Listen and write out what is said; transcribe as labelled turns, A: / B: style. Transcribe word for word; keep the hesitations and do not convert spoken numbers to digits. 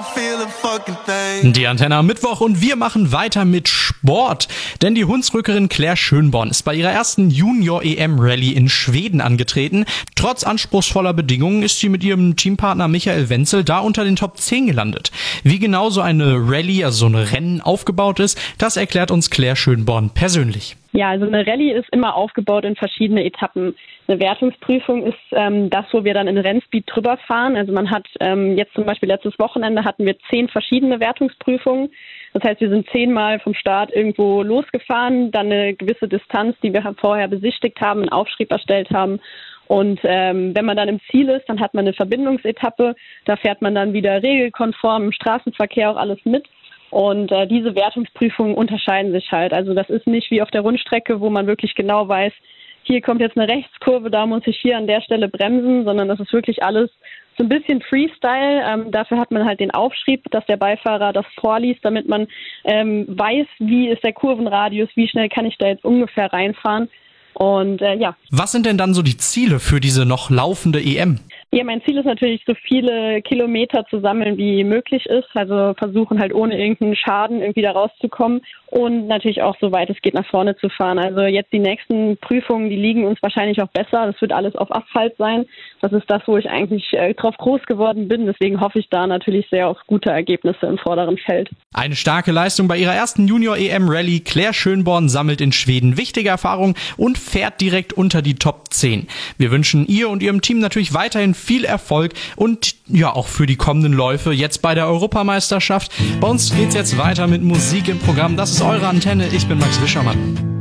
A: Die Antenne am Mittwoch und wir machen weiter mit Sport. Denn die Hunsrückerin Claire Schönborn ist bei ihrer ersten Junior-E M-Rallye in Schweden angetreten. Trotz anspruchsvoller Bedingungen ist sie mit ihrem Teampartner Michael Wenzel da unter den Top zehn gelandet. Wie genau so eine Rallye, also so eine Rennen aufgebaut ist, das erklärt uns Claire Schönborn persönlich.
B: Ja, also eine Rallye ist immer aufgebaut in verschiedene Etappen. Eine Wertungsprüfung ist ähm, das, wo wir dann in Rennspeed drüber fahren. Also man hat ähm, jetzt zum Beispiel letztes Wochenende hatten wir zehn verschiedene Wertungsprüfungen. Das heißt, wir sind zehnmal vom Start irgendwo losgefahren, dann eine gewisse Distanz, die wir vorher besichtigt haben, einen Aufschrieb erstellt haben. Und ähm, wenn man dann im Ziel ist, dann hat man eine Verbindungsetappe. Da fährt man dann wieder regelkonform im Straßenverkehr auch alles mit. Und äh, diese Wertungsprüfungen unterscheiden sich halt. Also das ist nicht wie auf der Rundstrecke, wo man wirklich genau weiß, hier kommt jetzt eine Rechtskurve, da muss ich hier an der Stelle bremsen, sondern das ist wirklich alles so ein bisschen Freestyle. Ähm, dafür hat man halt den Aufschrieb, dass der Beifahrer das vorliest, damit man ähm, weiß, wie ist der Kurvenradius, wie schnell kann ich da jetzt ungefähr reinfahren. Und äh, ja.
A: Was sind denn dann so die Ziele für diese noch laufende E M?
B: Ja, mein Ziel ist natürlich, so viele Kilometer zu sammeln, wie möglich ist. Also versuchen halt ohne irgendeinen Schaden irgendwie da rauszukommen und natürlich auch, so weit es geht, nach vorne zu fahren. Also jetzt die nächsten Prüfungen, die liegen uns wahrscheinlich auch besser. Das wird alles auf Asphalt sein. Das ist das, wo ich eigentlich äh, drauf groß geworden bin. Deswegen hoffe ich da natürlich sehr auf gute Ergebnisse im vorderen Feld.
A: Eine starke Leistung bei ihrer ersten Junior-E M-Rallye. Claire Schönborn sammelt in Schweden wichtige Erfahrungen und fährt direkt unter die Top zehn. Wir wünschen ihr und ihrem Team natürlich weiterhin viel Erfolg und ja auch für die kommenden Läufe jetzt bei der Europameisterschaft. Bei uns geht's jetzt weiter mit Musik im Programm. Das ist eure Antenne. Ich bin Max Wischermann.